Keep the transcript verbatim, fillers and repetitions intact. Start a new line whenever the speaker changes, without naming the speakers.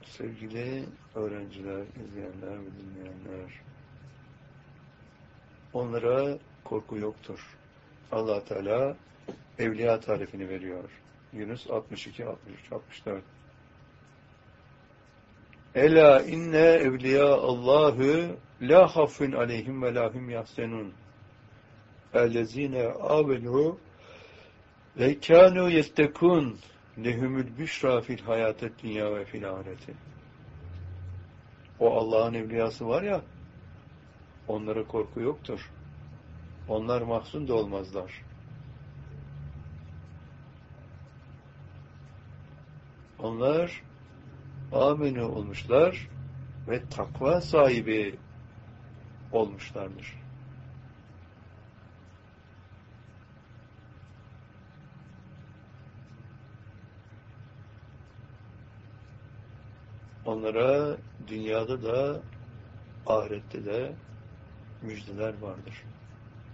Sevgili öğrenciler, izleyenler ve dinleyenler, onlara korku yoktur. Allah Teala evliya tarifini veriyor. Yunus altmış iki, altmış üç, altmış dört. Ela inne evliya Allahu la hafun aleyhim ve lahum yahzenun. Ellezine amenu ve kanu yettekun lehumul büşra fil hayatid dünya ve fil ahireti. O Allah'ın evliyası var ya, onlara korku yoktur. Onlar mahzun da olmazlar. Onlar amenü olmuşlar ve takva sahibi olmuşlardır. Onlara dünyada da ahirette de müjdeler vardır.